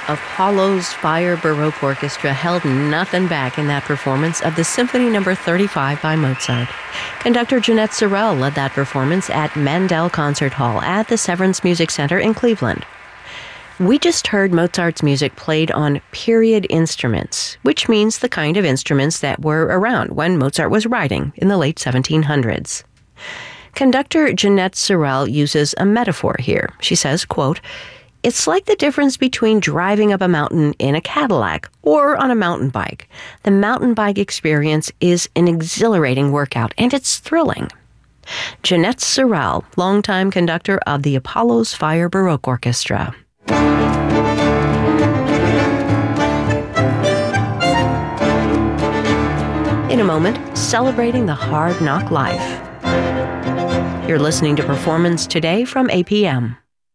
Apollo's Fire Baroque Orchestra held nothing back in that performance of the Symphony No. 35 by Mozart. Conductor Jeanette Sorrell led that performance at Mandel Concert Hall at the Severance Music Center in Cleveland. We just heard Mozart's music played on period instruments, which means the kind of instruments that were around when Mozart was writing in the late 1700s. Conductor Jeanette Sorrell uses a metaphor here. She says, quote, "It's like the difference between driving up a mountain in a Cadillac or on a mountain bike. The mountain bike experience is an exhilarating workout, and it's thrilling." Jeanette Sorrell, longtime conductor of the Apollo's Fire Baroque Orchestra. In a moment, celebrating the hard knock life. You're listening to Performance Today from APM.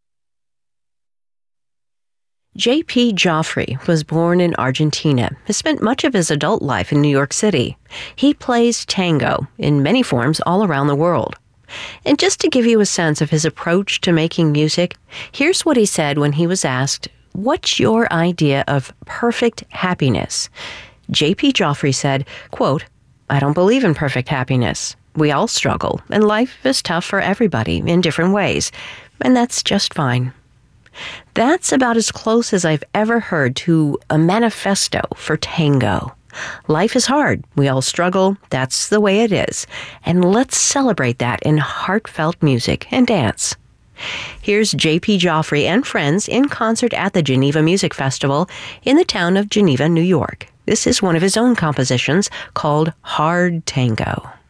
J.P. Joffrey was born in Argentina, has spent much of his adult life in New York City. He plays tango in many forms all around the world. And just to give you a sense of his approach to making music, here's what he said when he was asked, "What's your idea of perfect happiness?" J.P. Joffrey said, quote, "I don't believe in perfect happiness. We all struggle, and life is tough for everybody in different ways, and that's just fine." That's about as close as I've ever heard to a manifesto for tango. Life is hard. We all struggle. That's the way it is. And let's celebrate that in heartfelt music and dance. Here's J.P. Joffrey and friends in concert at the Geneva Music Festival in the town of Geneva, New York. This is one of his own compositions called Hard Tango.